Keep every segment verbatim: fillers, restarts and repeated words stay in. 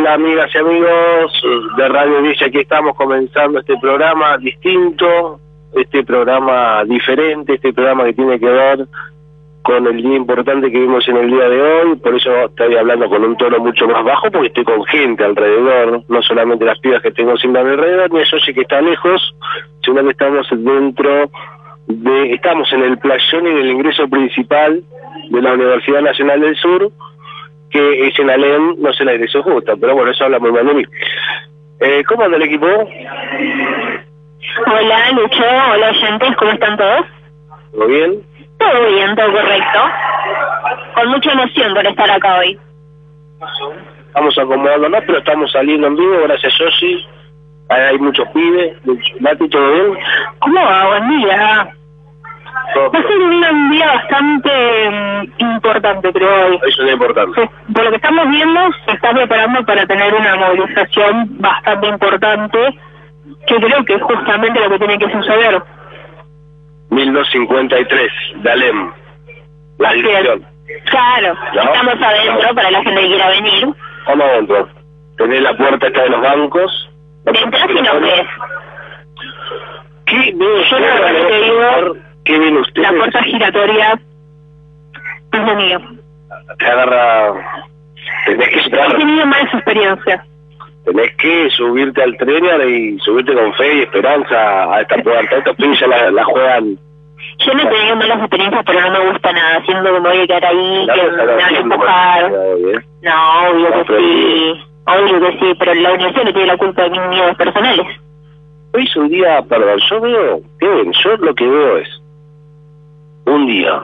Hola amigas y amigos de Radio Villa, aquí estamos comenzando este programa distinto, este programa diferente, este programa que tiene que ver con el día importante que vimos en el día de hoy. Por eso estoy hablando con un tono mucho más bajo, porque estoy con gente alrededor, no solamente las pibas que tengo sin alrededor, ni eso sí que está lejos, sino que estamos dentro de, estamos en el playón y en el ingreso principal de la Universidad Nacional del Sur, que es en Alem, no sé la dirección justa, pero bueno, eso habla muy mal de mí. Eh, ¿Cómo anda el equipo? Hola, Lucho, hola oyentes, ¿cómo están todos? ¿Todo bien? Todo bien, todo correcto. Con mucha emoción por estar acá hoy. Estamos acomodándonos, pero estamos saliendo en vivo, gracias Yoshi. Hay muchos pibes. Mati, ¿todo bien? ¿Cómo va? Buen día. Todo Va a ser un día bastante um, importante, creo hoy. Eso es importante. Sí, por lo que estamos viendo, se está preparando para tener una movilización bastante importante, que creo que es justamente lo que tiene que suceder. mil doscientos cincuenta y tres, de Alem, la dirección. Claro, ¿No? estamos adentro, no, para la gente que quiera venir. ¿Cómo adentro? Tenés la puerta esta de los bancos. Dentro si no ves. ¿Qué viene Yo la verdad que digo, ¿qué viene usted? La puerta giratoria es lo mío. Te agarra... Tenés que He entrar. tenido malas experiencias. Tenés que subirte al tren y subirte con fe y esperanza a esta puerta. Estos pibes ya la, la juegan. Yo no he tenido malas experiencias, pero no me gusta nada. Siento que me voy a quedar ahí, No, que no, me van a empujar. No, obvio No, que pero- sí. Obvio que sí, pero la universidad no tiene la culpa de mis miedos personales. Hoy es un día, perdón, yo veo, bien, yo lo que veo es un día.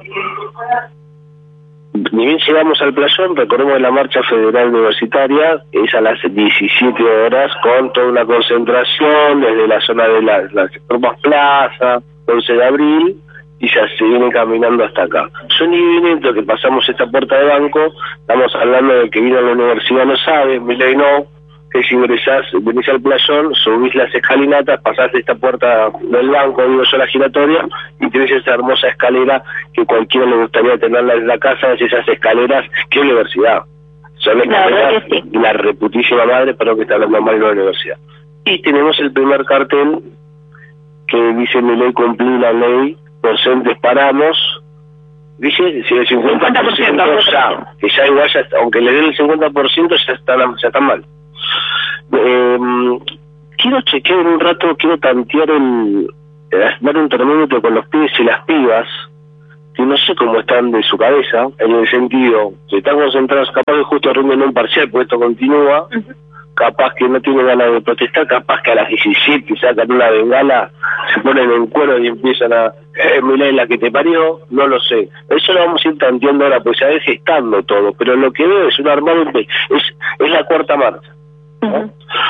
Ni bien llegamos al playón, recordemos la marcha federal universitaria, es a las diecisiete horas, con toda una concentración desde la zona de la, la sector más plaza, once de abril, y ya se viene caminando hasta acá. Yo ni bien que pasamos esta puerta de banco, estamos hablando de que vino a la universidad, no sabe, Milei no, que si ingresás, venís al playón, subís las escalinatas, pasás de esta puerta del banco, digo yo, la giratoria, y tenés esa hermosa escalera que cualquiera le gustaría tenerla en la casa, es esas escaleras, ¿qué universidad? Son escaleras y la reputísima madre, pero que está hablando mal de la universidad. Y tenemos el primer cartel que dice Milei cumplir la ley, docentes paramos, dice, si el cincuenta por ciento ya, que ya igual, ya, aunque le den el cincuenta por ciento ya están, ya están mal. Eh, quiero chequear en un rato, quiero tantear el, dar un termómetro con los pibes y las pibas, que no sé cómo están de su cabeza, en el sentido, si están concentrados, capaz que justo rinden un parcial, porque esto continúa, uh-huh. Capaz que no tienen ganas de protestar, capaz que a las diecisiete sacan una bengala, se ponen en cuero y empiezan a, eh, Milei la que te parió, no lo sé. Eso lo vamos a ir tanteando ahora, pues ya es estando todo, pero lo que veo es un armado, es, es la cuarta marcha. ¿No? Uh-huh.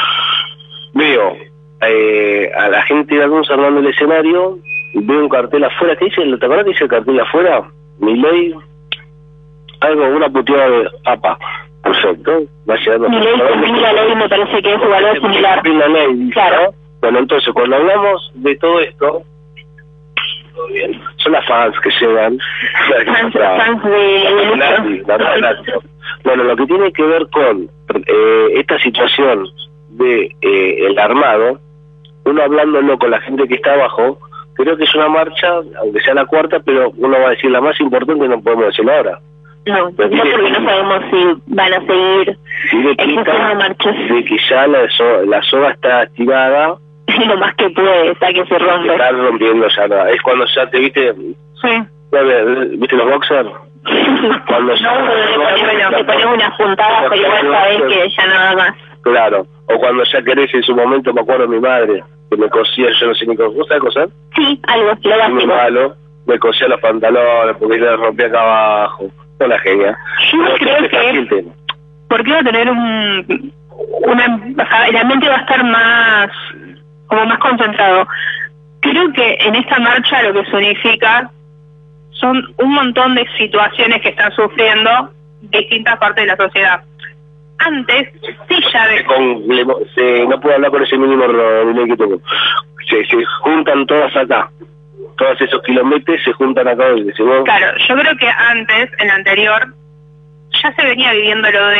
Veo eh, a la gente de algunos armando el escenario, veo un cartel afuera, ¿qué dice? ¿Te acuerdas que dice el cartel afuera? Milei, algo, una puteada de apa. Perfecto, va llegando. Milei cumplir la ley me parece que es un valor similar. Cumplir la ley, dice, claro. ¿no? Bueno, entonces, cuando hablamos de todo esto, todo bien, son las fans que llegan. Fans, fans de... Bueno, lo que tiene que ver con eh, esta situación de eh, el armado, uno hablándolo con la gente que está abajo, creo que es una marcha, aunque sea la cuarta, pero uno va a decir la más importante, no podemos decirlo ahora. No, no porque no sabemos si van a seguir existiendo marchas. De que ya la, so, la soga está activada. Y lo más que puede, está que se rompe. Está rompiendo ya, ¿no? Es cuando ya te viste... Sí. ¿Viste los boxers? Cuando ya... No, te pones unas puntadas, pero igual sabés que ya nada más. Claro, o cuando ya querés, en su momento, me acuerdo de mi madre, que me cosía, yo no sé ni cómo... ¿Vos sabés coser? Sí, algo, lo básico. Muy malo, me cosía los pantalones porque le rompía acá abajo. Una genia. Yo no creo que... Porque va a tener un... Una, o sea, el ambiente va a estar más... como más concentrado. Creo que en esta marcha lo que significa son un montón de situaciones que están sufriendo distintas partes de la sociedad. Antes, sí ya de... Con, le, se, no puedo hablar con ese mínimo reloj que tengo. Se, se juntan todas acá. Todos esos kilómetros se juntan acá. Y se claro, yo creo que antes, en la anterior, ya se venía viviendo lo de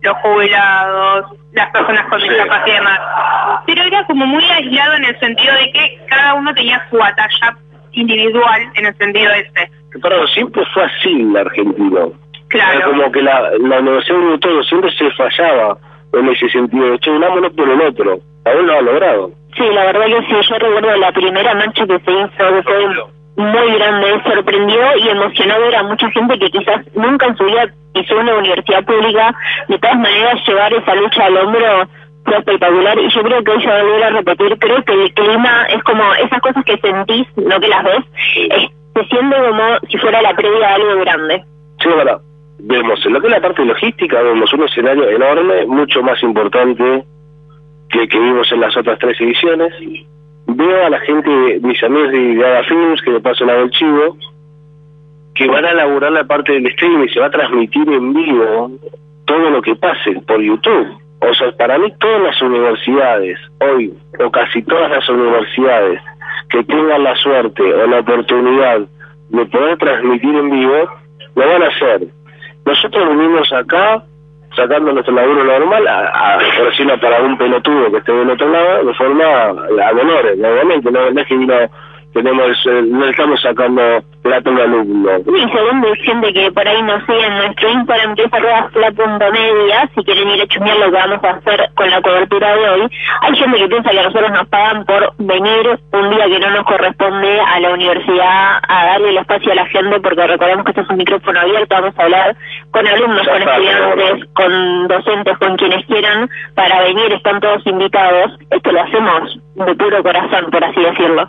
los jubilados, las personas con discapacidad y demás. Pero era como muy aislado en el sentido de que cada uno tenía su batalla individual en el sentido ese. Pero siempre fue así en la Argentina. Claro. Era como que la, la universidad de todo siempre se fallaba en ese sentido. Che, unámonos por el otro. Aún lo ha logrado. Sí, la verdad que sí. Yo recuerdo la primera marcha que se hizo, que fue muy grande, sorprendió y emocionó ver a mucha gente que quizás nunca en su vida pisó una universidad pública. De todas maneras, llevar esa lucha al hombro fue espectacular y yo creo que hoy se va a volver a repetir. Creo que el clima es como esas cosas que sentís, no que las ves, es, se siente como si fuera la previa de algo grande. Sí, es verdad. Vemos en lo que es la parte logística, vemos un escenario enorme, mucho más importante que que vimos en las otras tres ediciones. Veo a la gente, mis amigos de Gaga Films, que de paso la hago el chivo, que van a elaborar la parte del streaming y se va a transmitir en vivo todo lo que pase por YouTube. O sea, para mí todas las universidades, hoy, o casi todas las universidades, que tengan la suerte o la oportunidad de poder transmitir en vivo, lo van a hacer. Nosotros venimos acá sacando nuestro laburo normal a, a presionar para un pelotudo que esté del otro lado de forma a menores, obviamente, no, no es que no tenemos, eh, no estamos sacando plata a un alumno. Y segundo, hay gente que por ahí nos sigue en nuestro Instagram, que es arroba fla.media, si quieren ir a chumear lo que vamos a hacer con la cobertura de hoy. Hay gente que piensa que a nosotros nos pagan por venir un día que no nos corresponde a la universidad a darle el espacio a la gente, porque recordemos que esto es un micrófono abierto, vamos a hablar con alumnos, con estudiantes, con docentes, con quienes quieran, para venir, están todos invitados. Esto lo hacemos de puro corazón, por así decirlo.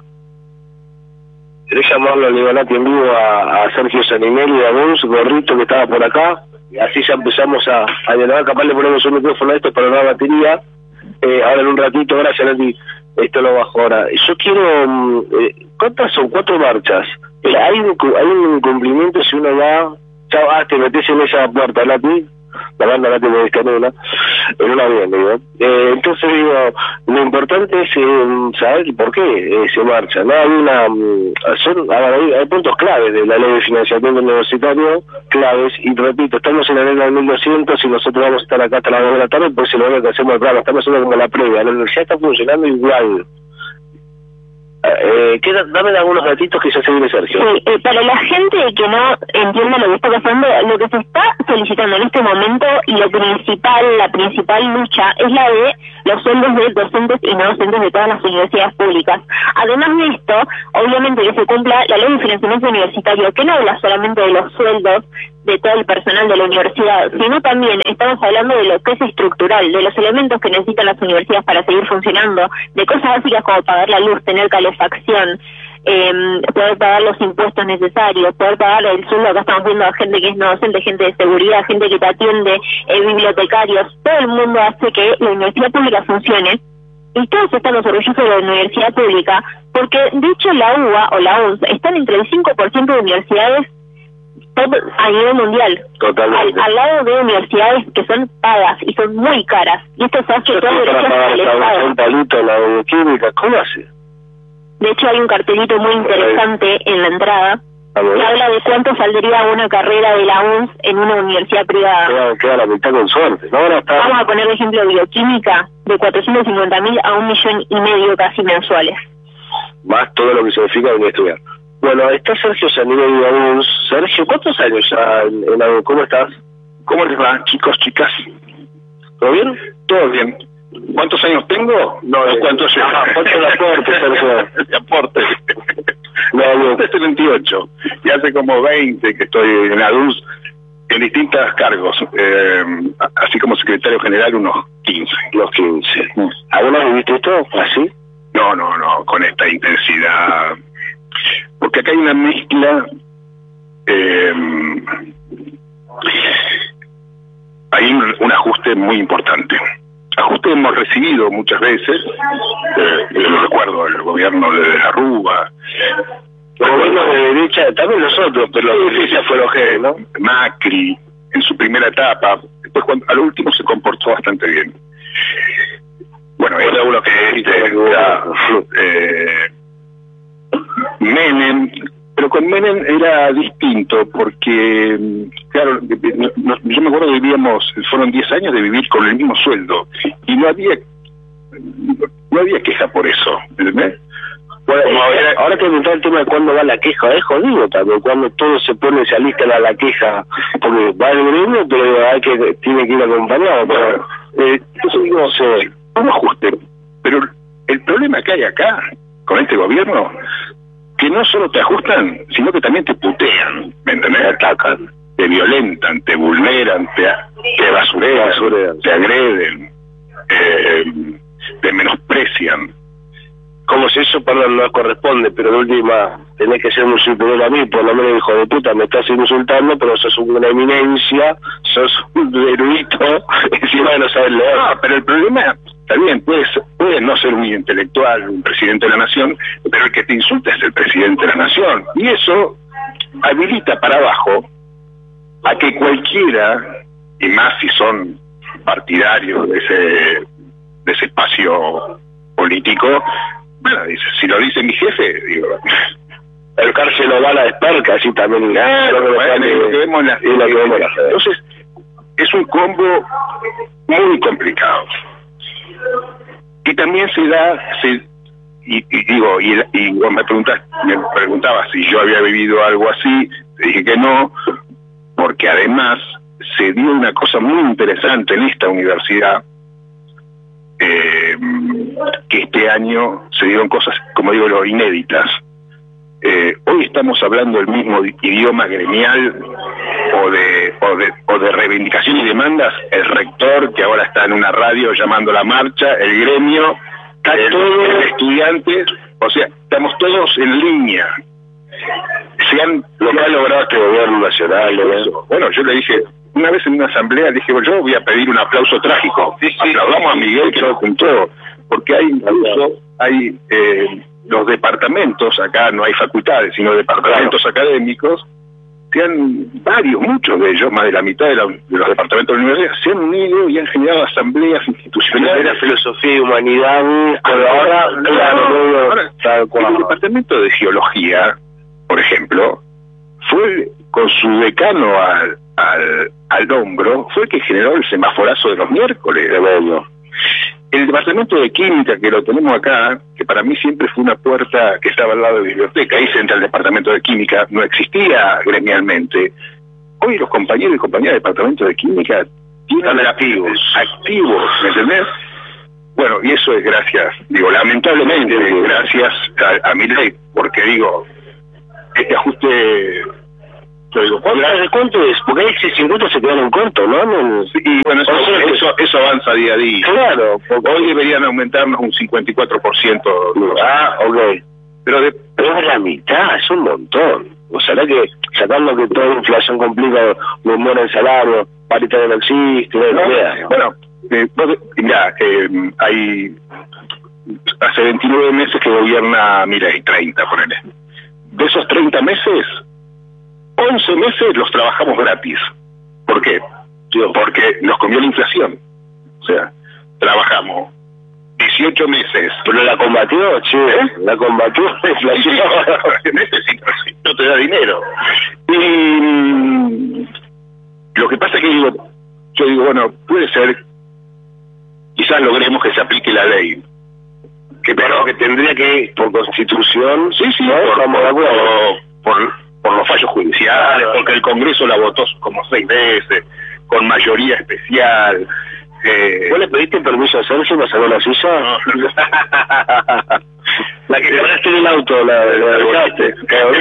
¿Querés llamarlo a Libanati en vivo a, a Sergio Saninelli y a Gus, Gorrito, que estaba por acá? Y así ya empezamos a, a dialogar, capaz le ponemos un micrófono a esto para una batería. Eh, ahora en un ratito, gracias Nati, esto lo bajo ahora. Yo quiero, eh, ¿cuántas son? Cuatro marchas. Eh, hay, un, hay un incumplimiento si uno va, chao, ah, te metes en esa puerta, Nati. La banda la tengo que en una, en un avión, digo. Eh, entonces digo, lo importante es eh, saber por qué eh, se marcha, ¿no? Hay una, son, hay, hay puntos claves de la ley de financiamiento universitario, claves, y repito, estamos en la ley del mil doscientos y nosotros vamos a estar acá hasta las dos de la tarde, pues se lo que hacemos el programa, estamos haciendo como la previa, la universidad está funcionando igual. Eh, queda, dame algunos datitos que ya se viene Sergio. Sí, eh, para la gente que no entienda lo que está pasando, lo que se está solicitando en este momento y lo principal, la principal lucha es la de los sueldos de docentes y no docentes de todas las universidades públicas. Además de esto, obviamente que se cumpla la ley de financiamiento universitario, que no habla solamente de los sueldos de todo el personal de la universidad, sino también estamos hablando de lo que es estructural, de los elementos que necesitan las universidades para seguir funcionando, de cosas básicas como pagar la luz, tener calefacción, eh, poder pagar los impuestos necesarios, poder pagar el sueldo. Acá estamos viendo a gente que es no docente, gente de seguridad, gente que te atiende, eh, bibliotecarios. Todo el mundo hace que la universidad pública funcione y todos estamos orgullosos de la universidad pública, porque de hecho la U B A o la U N S están entre el cinco por ciento de universidades a nivel mundial, totalmente, al, al lado de universidades que son pagas y son muy caras, y esto se hace todo gracias al Estado. Un palito en la bioquímica, ¿cómo hace? De hecho hay un cartelito muy interesante en la entrada que habla de cuánto saldría una carrera de la U N S en una universidad privada. Queda, queda la mitad con suerte, ¿no? Ahora está... Vamos a poner de ejemplo bioquímica, de cuatrocientos cincuenta mil a un millón y medio casi mensuales. Más todo lo que significa venir a estudiar. Bueno, está Sergio Saninelli de A U N S. Sergio, ¿cuántos años ya en, en A U N S? ¿Cómo estás? ¿Cómo les va, chicos, chicas? ¿Todo bien? Todo bien. ¿Cuántos años tengo? No, eh, ¿cuántos años? Ah, ¿cuántos de aporte, Sergio? De aporte. No, no. Desde veintiocho. Y hace como veinte que estoy en A U N S en distintos cargos. Eh, así como secretario general, unos quince. Los quince. Mm. ¿Alguna vez viviste esto así? No, no, no, con esta intensidad... Porque acá hay una mezcla, eh, hay un, un ajuste muy importante. Ajuste hemos recibido muchas veces, eh, lo recuerdo, el gobierno de la Rúa. Los gobiernos de derecha, también nosotros, pero la derecha fue lo que, ¿no? Macri, en su primera etapa, después cuando, al último se comportó bastante bien. Bueno, era uno que este, era, eh, Menem, pero con Menem era distinto porque Claro, no, yo me acuerdo que vivíamos, fueron diez años de vivir con el mismo sueldo y no había no había queja por eso, ¿entendés? Bueno, ahora, ahora que me trae el tema de cuándo va la queja, es jodido también, cuando todos se ponen, se alistan a la queja, porque va el gremio, pero hay que, tiene que ir acompañado, pero eh, eso digo, no sé, un ajuste, pero el problema que hay acá, con este gobierno, que no solo te ajustan, sino que también te putean, ¿me entendés? Te atacan, te violentan, te vulneran, te, te basurean, basurean, te agreden, eh, te menosprecian. Como si eso, perdón, no corresponde, pero de última, tenés que ser muy superior a mí, por lo menos, hijo de puta, me estás insultando, pero sos una eminencia, sos un erudito, encima de no saber leer. No, pero el problema, está bien, puedes, puedes no ser muy intelectual, un presidente de la nación, pero el que te insulta es el presidente de la nación, y eso habilita para abajo a que cualquiera, y más si son partidarios de ese, de ese espacio político, bueno, dice, si lo dice mi jefe, digo, el cárcel lo va a la desperca, así también. Claro, lo, bueno, es lo que vemos en la, lo que vemos. Entonces, es un combo muy complicado. Y también se da, se, y, y digo, y, y vos me preguntas, me preguntabas si yo había vivido algo así, te dije que no, porque además se dio una cosa muy interesante en esta universidad, Eh, que este año se dieron cosas, como digo, lo inéditas. Eh, hoy estamos hablando el mismo idioma gremial o de, o de o de reivindicación y demandas. El rector, que ahora está en una radio llamando a la marcha, el gremio, el, todo, el estudiante, o sea, estamos todos en línea. Se han, lo que ha logrado este gobierno nacional, eso. Bueno, yo le dije, una vez en una asamblea, le dije, bueno, yo voy a pedir un aplauso trágico. Sí, sí, aplaudamos a Miguel, que lo juntó, porque hay incluso, hay eh, los departamentos, acá no hay facultades, sino departamentos claro. académicos, se han, varios, muchos de ellos, más de la mitad de, la, de los departamentos de la universidad, se han unido y han generado asambleas institucionales. De la filosofía y humanidad, pero ahora, ahora, claro, ahora, ahora el departamento de geología, por ejemplo, fue con su decano al, al, al hombro, fue el que generó el semaforazo de los miércoles. De bueno. El departamento de química, que lo tenemos acá, que para mí siempre fue una puerta que estaba al lado de la biblioteca, ahí se entra el departamento de química, no existía gremialmente. Hoy los compañeros y compañeras del departamento de química tienen activos, activos, ¿me entendés? Bueno, y eso es gracias, digo, lamentablemente, gracias a, a mi ley, porque digo, este ajuste, yo digo, ¿de cuánto es? Porque ahí cincuenta se quedaron cortos, ¿no? Y bueno, eso, eso, eso avanza día a día. Claro, hoy deberían aumentarnos un cincuenta y cuatro por ciento. Ah, ok. Pero, de, pero es la mitad, es un montón. O sea, que sacando que toda inflación complica, demora el salario, paritario no existe, no, no, no. Bueno, eh, mira, eh, hay hace veintinueve meses que gobierna Milei, treinta, ponele. De esos treinta meses, once meses los trabajamos gratis. ¿Por qué? Porque nos comió la inflación. O sea, trabajamos dieciocho meses. Pero la combatió, che, ¿eh? La combatió la inflación. Sí, no te da dinero. Y lo que pasa es que digo, yo digo, bueno, puede ser, quizás logremos que se aplique la ley. Que, pero que tendría que, por constitución, sí, sí, ¿no? por, por, por, por, por los fallos judiciales, porque el Congreso la votó como seis veces, con mayoría especial. Eh, ¿Vos le pediste permiso a Sergio para sacar la silla? No. La que quebraste en el auto, la, la, la dejaste.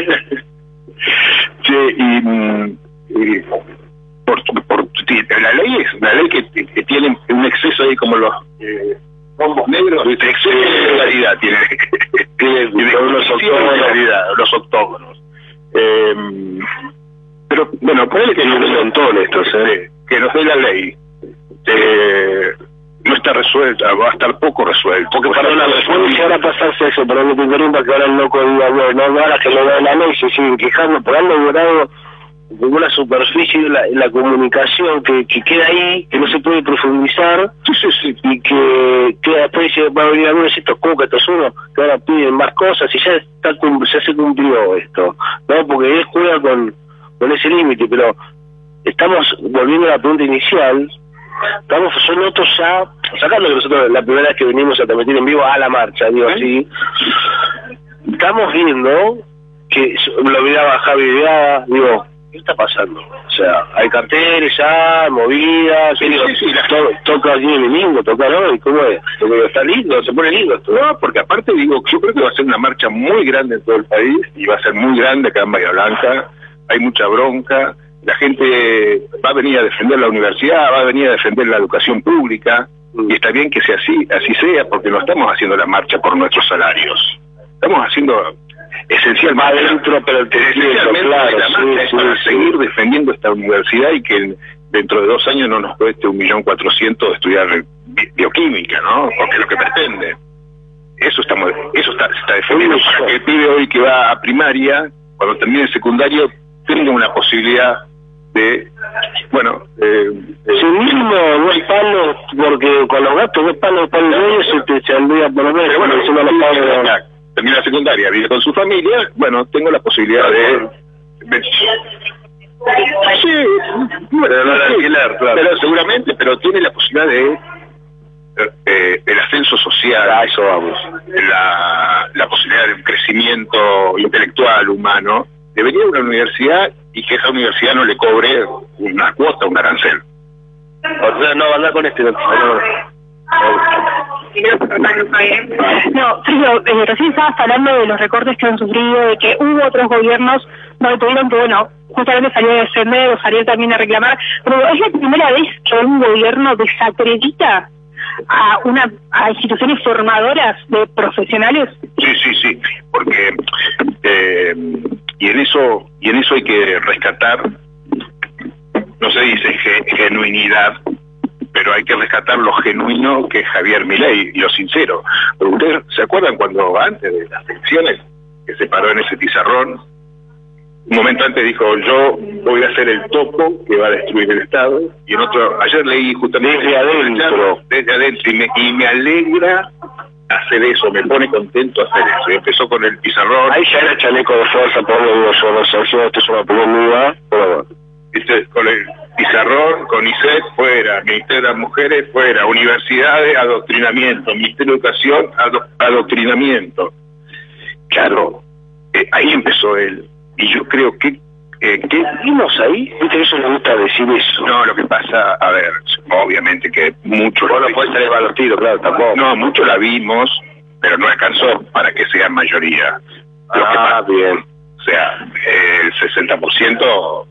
Sí, y, y por, por, la ley es una ley que, que tiene un exceso ahí como los... Eh, bombos negros, ¿viste? Exceso de claridad tiene, tiene, tiene los octógonos, los octógonos. Eh, pero bueno, ponele que no un montón estos, eh, que nos dé la ley, eh, no está resuelta, va a estar poco resuelto. Porque para la después ahora pasarse eso, pero no te interrumpa que ahora el loco diga, bueno, no, ahora que lo da la ley se siguen quejando, pero han logrado como una superficie de la, la comunicación que, que queda ahí, que no se puede profundizar, sí, sí, sí. y que, que después se va a venir algunos de estos cocas, estos unos, que ahora piden más cosas y ya está ya se cumplió esto, ¿no? Porque él juega con, con ese límite, pero estamos volviendo a la pregunta inicial, estamos, yo noto ya, sacando que nosotros la primera vez que venimos a transmitir en vivo a la marcha, digo así, estamos viendo que lo miraba Javi Viada, digo, ¿qué está pasando? O sea, hay carteles ya, movidas, sí, digo, sí, sí, la... to, toca aquí en el lindo, toca hoy, ¿cómo es? Porque está lindo, se pone lindo esto. No, porque aparte digo, yo creo que va a ser una marcha muy grande en todo el país, y va a ser muy grande acá en Bahía Blanca, hay mucha bronca, la gente va a venir a defender la universidad, va a venir a defender la educación pública, y está bien que sea así, así sea, porque no estamos haciendo la marcha por nuestros salarios, estamos haciendo esencialmente, adentro, pero esencialmente claro, la marcha sí, es para sí, seguir sí. defendiendo esta universidad y que dentro de dos años no nos cueste un millón cuatrocientos estudiar bi bioquímica, ¿no? Porque es lo que pretende. Eso estamos, eso está, se está defendiendo sí, para que el pibe hoy que va a primaria, cuando termine el secundario, tenga una posibilidad de, bueno, eh, eh, si mismo no es palo, porque con los gastos no es palo, palo de ellos se te saldría por lo menos, bueno, si no lo pago. Termina la secundaria, vive con su familia, bueno, tengo la posibilidad de... de sí, bueno, pero, no sí, alquiler, claro. pero seguramente, pero tiene la posibilidad de eh, el ascenso social, a eso vamos, la, la posibilidad de un crecimiento intelectual, humano, de venir a una universidad y que esa universidad no le cobre una cuota, un arancel. O sea, no, andar con este... No, no. No, Frío, eh, recién estabas hablando de los recortes que han sufrido, de que hubo otros gobiernos donde tuvieron que, bueno, justamente salir a defender o salir también a reclamar, pero es la primera vez que un gobierno desacredita a una a instituciones formadoras de profesionales. Sí, sí, sí, porque eh, y en eso y en eso hay que rescatar, no se dice ge, genuinidad, pero hay que rescatar lo genuino que es Javier Milei y lo sincero. Porque ustedes se acuerdan cuando antes de las elecciones que se paró en ese pizarrón, un momento antes dijo, yo voy a hacer el topo que va a destruir el Estado, y en otro, ayer leí justamente desde adentro, desde adentro, y me, y me alegra hacer eso, me pone contento hacer eso, y empezó con el pizarrón. Ahí ya era chaleco de fuerza, por lo digo yo, no sé, yo, esto es una opinión mía, pero bueno. Este, con el pizarrón, con I C E T fuera, Ministerio de las Mujeres fuera, universidades, adoctrinamiento, Ministerio de Educación, ado, adoctrinamiento. Claro, eh, ahí empezó él. Y yo creo que... Eh, ¿Qué vimos ahí? ¿Viste que eso le gusta decir eso? No, lo que pasa, a ver, obviamente que mucho... Vos no podés tener valor tiro, claro, tampoco. No, mucho la vimos, pero no alcanzó para que sea mayoría. Lo ah, que pasa, bien. O sea, eh, el sesenta por ciento...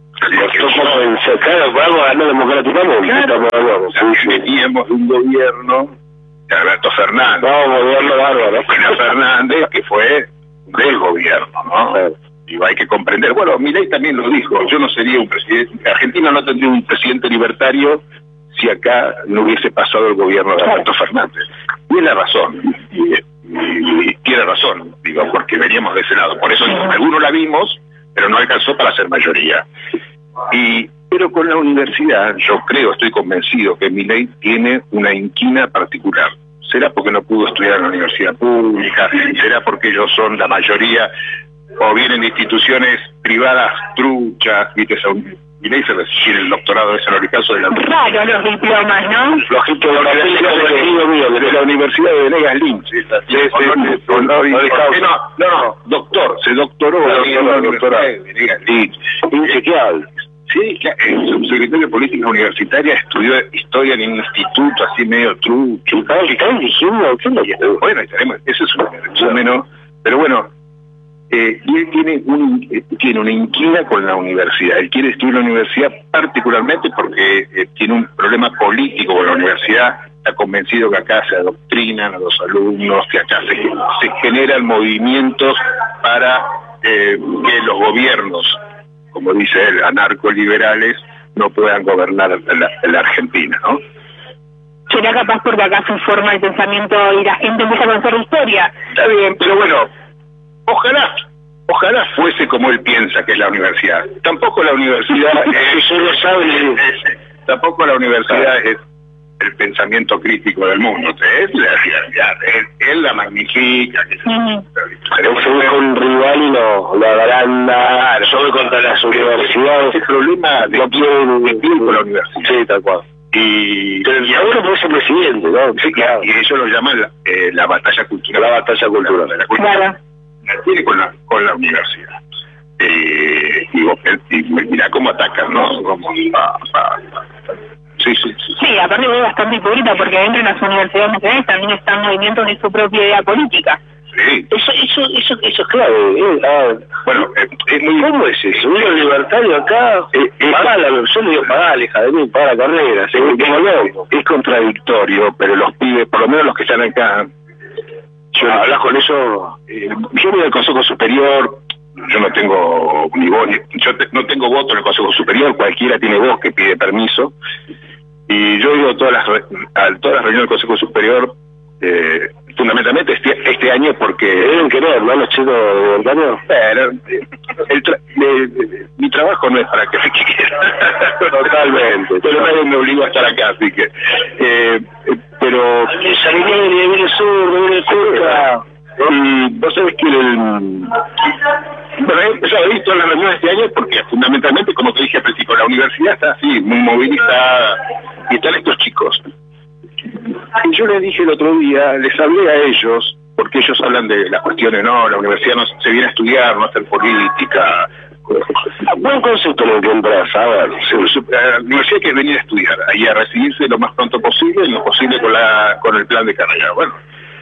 Claro, vamos a ganar democráticamente. Claro, o sea, sí, veníamos de un gobierno de Alberto Fernández. No, un gobierno bárbaro. Cristina Fernández, que fue del gobierno, ¿no? Claro. Digo, hay que comprender. Bueno, Milei también lo dijo, yo no sería un presidente, Argentina no tendría un presidente libertario si acá no hubiese pasado el gobierno de Alberto Fernández. Tiene razón, y, y, y tiene razón, digo, porque veníamos de ese lado. Por eso algunos la vimos, pero no alcanzó para ser mayoría. Y pero con la universidad, yo creo, estoy convencido que Milei tiene una inquina particular. Será porque no pudo estudiar en la universidad pública, será porque ellos son la mayoría, o vienen de instituciones privadas truchas, viste, son... Milei se recibe el doctorado de San caso de la... Claro, los diplomas, ¿no? Los diplomas de la Universidad de Venegas Lynch. No, no, doctor, se doctoró en la Universidad de Venegas Lynch. Inchequeable. Sí, el subsecretario de Política Universitaria estudió historia en un instituto así medio trucho. ¿Están diciendo? Bueno, estaremos, eso es un resumen, pero bueno, eh, y él tiene, un, eh, tiene una inquina con la universidad. Él quiere estudiar en la universidad particularmente porque eh, tiene un problema político con la universidad. Está convencido que acá se adoctrinan a los alumnos, que acá se, se generan movimientos para eh, que los gobiernos, como dice él, anarcoliberales, no puedan gobernar la, la Argentina, ¿no? ¿Será capaz porque acá se forma el pensamiento y la gente empieza a conocer la historia? Está bien, pero bueno, ojalá, ojalá fuese como él piensa que es la universidad. Tampoco la universidad es, eso lo sabe. es, tampoco la universidad es, el pensamiento crítico del mundo. Es la realidad, él, él la magnifica. Que uh-huh. Pero se busca un rival y lo, lo agranda, sobre contra las universidades. Ese problema de no quieren vivir con la universidad. Sí, tal cual. Y, pero y ahora puede ser presidente, ¿no? Sí, claro. Y ellos lo llaman la, eh, la batalla cultural. La batalla cultural. La, la, cultura, claro. La tiene con la, con la universidad. Eh, y, y mirá cómo atacan, ¿no? Como, pa, pa, pa. Sí, sí, sí. Sí, aparte es bastante hipócrita porque dentro de las universidades nacionales también están movimientos de su propia idea política. Sí. Eso, eso, eso, eso es clave. Eh, ah, bueno, eh, es muy... ¿Cómo es eso? Un libertario acá, eh, eh, paga la, yo le digo pagar, hija de mí, paga la carrera. ¿Sí? Es, es, es contradictorio, pero los pibes, por lo menos los que están acá, yo hablas con eso, eh, yo voy al Consejo Superior, yo no tengo ni voz, ni, yo te, no tengo voto en el Consejo Superior, cualquiera tiene voz que pide permiso, y yo digo todas las, a todas las reuniones del Consejo Superior, eh, fundamentalmente este, este año porque... ¿Deben querer, no, los chicos de Montaño? Pero, el tra de, de, mi trabajo no es para que me quieran. Totalmente. Pero nadie me obligó a estar acá, así que... Eh, pero... Salineri, viene el sur, viene el sur. Y vos sabés que el... Bueno, he empezado a ver todas las reuniones de este año porque fundamentalmente, como te dije al principio, la universidad está así, muy movilizada, y están estos chicos. Y yo les dije el otro día, les hablé a ellos, porque ellos hablan de las cuestiones, no, la universidad no se viene a estudiar, no a hacer política. Buen concepto lo que entras, a ver. La universidad hay que venir a estudiar, y a recibirse lo más pronto posible, lo posible con la con el plan de carrera. Bueno,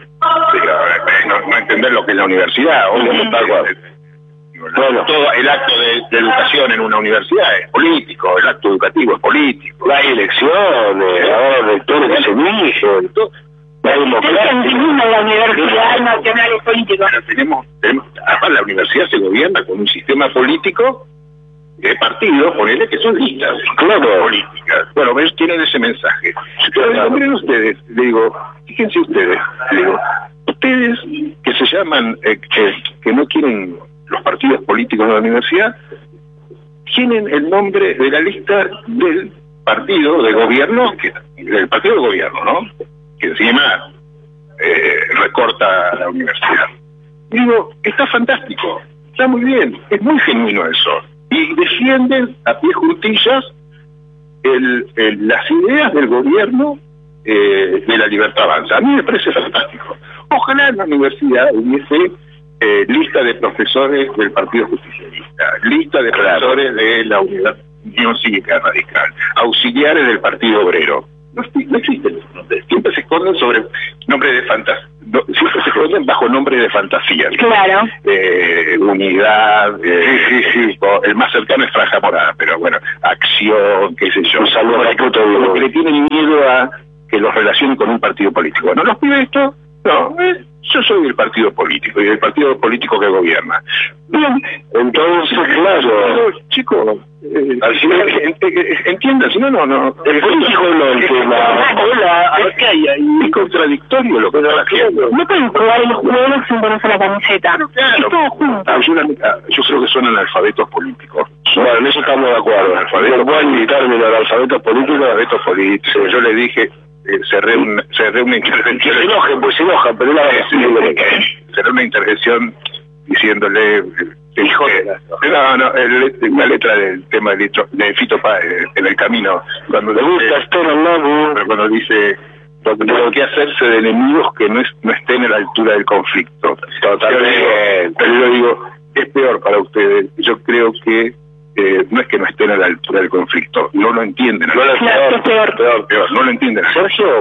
no, no entender lo que es la universidad, obviamente, tal cual. Bueno, todo el acto de, de educación en una universidad es político, el acto educativo es político. Hay elecciones, ahora rectores que se eligen, todo. El sentido de la Universidad Nacional es político. Pero tenemos, tenemos, además la universidad se gobierna con un sistema político de partidos, ponele que son listas, claro, políticas. Bueno, ellos tienen ese mensaje. Pero claro. Miren ustedes, le digo, fíjense ustedes, le digo, ustedes que se llaman, eh, que, que no quieren los partidos políticos de la universidad, tienen el nombre de la lista del partido de gobierno, que, del partido de gobierno, ¿no? Que encima eh, recorta la universidad. Digo, está fantástico, está muy bien, es muy genuino eso. Y defienden a pie juntillas el, el, las ideas del gobierno eh, de la Libertad Avanza. A mí me parece fantástico. Ojalá en la universidad hubiese eh, lista de profesores del Partido Justicialista, lista de profesores de la Unión Cívica Radical, auxiliares del Partido Obrero. No, no existen, siempre se esconden sobre nombre de fantasía, no, siempre se esconden bajo nombre de fantasía. Claro. Eh, unidad, eh, sí, sí, sí. El más cercano es Franja Morada, pero bueno, acción, qué sé yo. Un saludo a puto, porque le tienen miedo a que los relacionen con un partido político. ¿No los pide esto? No, eh, yo soy del partido político y del partido político que gobierna. Bien, entonces, claro, chico, eh, al final, entiendan, si no, no, no. El político no, el tema. Hola, ¿qué hay ahí? Es contradictorio lo que está haciendo. No pueden jugar en los juegos sin ponerse la camiseta. Claro, claro. Es todo junto. Ah, yo, yo creo que son analfabetos políticos. Bueno, en eso estamos de acuerdo. Analfabetos políticos. Término analfabetos políticos, analfabetos políticos. Yo le dije... Eh, cerré, un, cerré una intervención. Se enojen, pues se enojan, pero la eh, sí, cerré una intervención diciéndole. Eh, hijo de la... No, no, el, una letra del tema de, de Fito Páez en el camino. Cuando le gusta estar al lado. Cuando dice. Tengo que hacerse de enemigos que no, es, no estén a la altura del conflicto. Totalmente. Pero yo digo, es peor para ustedes. Yo creo que. Eh, no es que no estén a la altura del conflicto, no lo entienden. No lo peor, peor, peor, peor, no lo entienden. Sergio,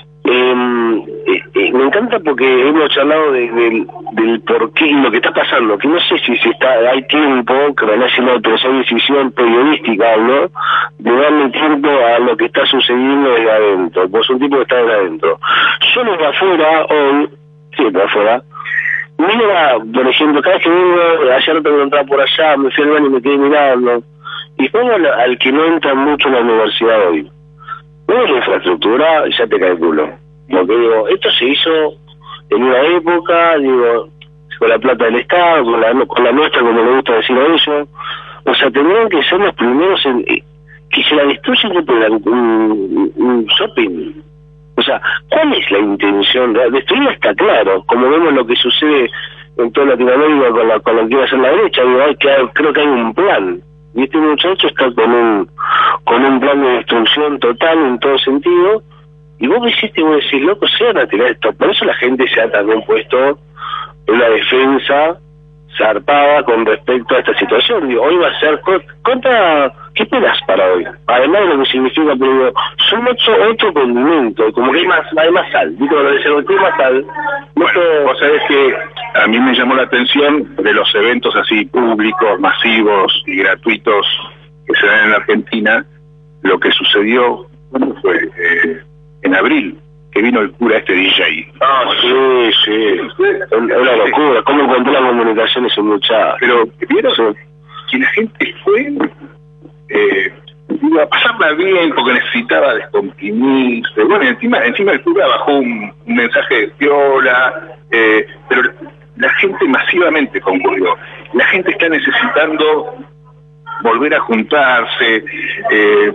eh, eh, me encanta porque hemos charlado de, de, del por qué y lo que está pasando, que no sé si, si está hay tiempo, que van a hacer una decisión periodística, ¿no? De darle tiempo a lo que está sucediendo desde adentro. Vos sos un tipo que está desde adentro. Yo desde afuera, hoy, sí, de afuera, mira, por ejemplo, cada vez que vengo, ayer te encontraba por allá, me fui al baño y me quedé mirando, y pongo al, al que no entra mucho en la universidad hoy. Veo la infraestructura y ya te cae el culo. Porque digo, esto se hizo en una época, digo, con la plata del Estado, con la, con la nuestra, como le gusta decir a ellos. O sea, tendrían que ser los primeros en, que se la destruyen que por un, un shopping. O sea, ¿cuál es la intención? Destruirla está claro, como vemos lo que sucede en toda Latinoamérica con, la, con lo que quiere hacer la derecha. Digo, hay que, creo que hay un plan, y este muchacho está con un con un plan de destrucción total en todo sentido, y vos me hiciste, vos decís, loco, se van a tirar esto. Por eso la gente se ha también puesto en una defensa zarpada con respecto a esta situación. Digo, hoy va a ser contra... ¿Qué esperas para hoy? Además de lo que significa, pero digo, son otro, otro condimento, como que hay más, hay más sal. Digo, lo de ser que hay más sal. No bueno, sé... vos sabés que a mí me llamó la atención de los eventos así públicos, masivos y gratuitos que se dan en la Argentina, lo que sucedió, ¿cuándo fue? Eh, en abril, que vino el cura este D J. Ah, sí, sí. Es una locura. ¿Cómo encontró la comunicación ese muchacho? Pero, ¿vieron? Sí. Que la gente fue... Eh, iba a pasarla bien porque necesitaba descomprimirse. Bueno, encima encima el cura bajó un, un mensaje de piola, eh, pero la gente masivamente concurrió. La gente está necesitando volver a juntarse, eh,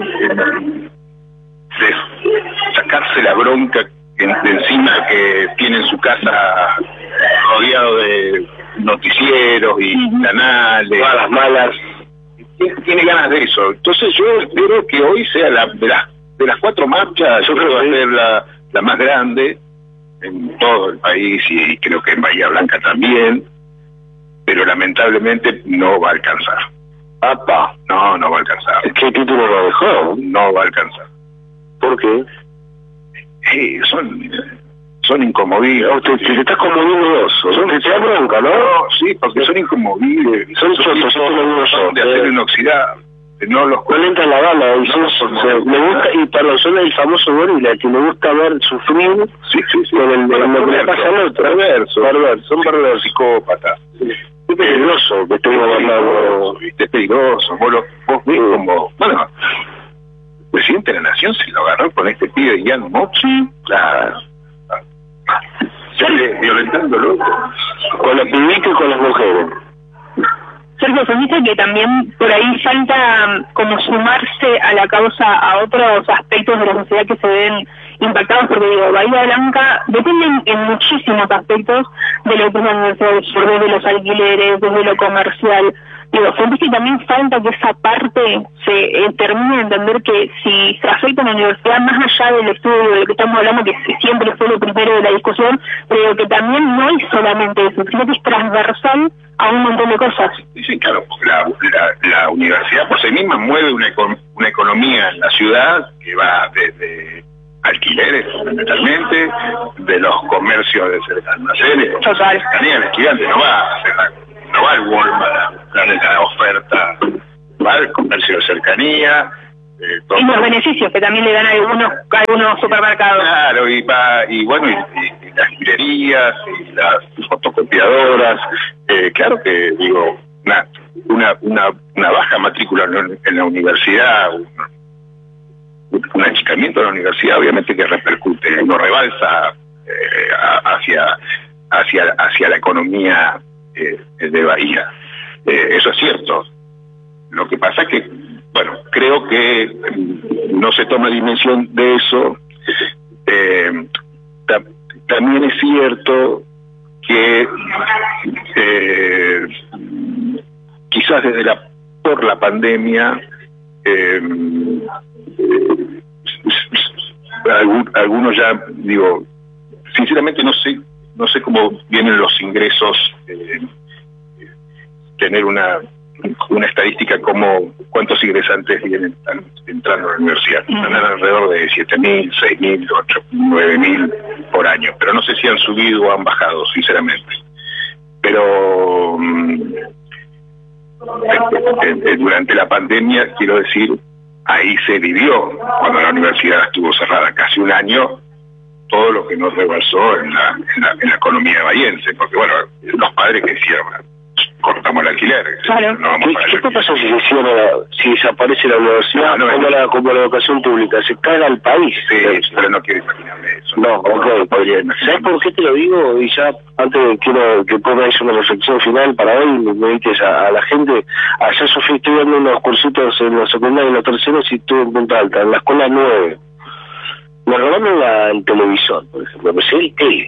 de sacarse la bronca de encima que tiene en su casa rodeado de noticieros y canales. Todas las malas. Tiene ganas de eso. Entonces yo espero que hoy sea la de las de las cuatro marchas, yo creo que va a ser la, la más grande en todo el país y creo que en Bahía Blanca también, pero lamentablemente no va a alcanzar. ¡Apa! No, no va a alcanzar. ¿Qué título lo dejó? No va a alcanzar. ¿Por qué? Sí, son... son incomovibles. Te, te, te estás conmoviendo dos, son que te da bronca, ¿no? No, sí, porque son incomovibles. Son chotos, son, son de acero inoxidable. No los no le entra la bala, y son, son, se, me gusta, y perdón, son el famoso gorila, que me gusta ver sufrir sí, sí, sí, con el, bueno, lo que le pasa al otro. Perverso, perverso, son perversos. Psicópatas. Es peligroso que esté gobernando. Es peligroso, vos, lo, vos ves como, bueno, el presidente de la nación se lo agarró con este pibe de Ian Mochi, claro. Violentándolo con los pibitos y con las mujeres. Sergio, se dice que también por ahí falta como sumarse a la causa a otros aspectos de la sociedad que se ven impactados, porque digo, Bahía Blanca depende en muchísimos aspectos de lo que es la Universidad del Sur, desde los alquileres, desde lo comercial. Digo, ¿sentís que también falta que esa parte se eh, termine de entender que si se afecta a la universidad, más allá del estudio de lo que estamos hablando, que siempre fue lo primero de la discusión, pero que también no es solamente eso, sino que es transversal a un montón de cosas? Sí, claro, porque la, la, la universidad por sí misma mueve una, una economía en la ciudad que va desde alquileres, fundamentalmente, de los comercios de almacenes. Total. El estudiante no va a hacer la no va al Walmart a darle la oferta, va al comercio de cercanía. Eh, y los beneficios que también le dan a algunos, a algunos supermercados. Claro, y va, y bueno, y, y, y las librerías, y las fotocopiadoras, eh, claro que, digo, una, una, una, una baja matrícula en, en la universidad, un, un achicamiento de la universidad, obviamente que repercute, no rebalsa eh, hacia, hacia, hacia la economía Eh, de Bahía. Eh, eso es cierto. Lo que pasa es que, bueno, creo que no se toma dimensión de eso. Eh, ta también es cierto que eh, quizás desde la por la pandemia eh, eh, algunos ya, digo, sinceramente no sé no sé cómo vienen los ingresos, eh, tener una una estadística como cuántos ingresantes vienen están entrando a la universidad. Están alrededor de siete mil, seis mil, ocho, nueve mil por año, pero no sé si han subido o han bajado, sinceramente. Pero mm, eh, eh, durante la pandemia, quiero decir, ahí se vivió, cuando la universidad estuvo cerrada casi un año, todo lo que nos rebalsó en la, en la, en la economía bahiense, porque bueno, los padres que hicieron cortamos el alquiler. Claro. No vamos ¿Qué, ¿Qué pasa si se cierra, si desaparece la universidad, no, no, como, la, como la educación pública? Se caga el país. Sí, pero no quiero imaginarme eso. No, ok, podría. ¿Sabes por qué te lo digo? Y ya, antes quiero que pongáis una reflexión final para hoy, me dices a, a la gente. Ayer, Sofía, estoy dando unos cursitos en la secundaria y en los terceros y estuve en Punta Alta, en la escuela nueve. Me robaron la, el televisor, por ejemplo, me sé el tele.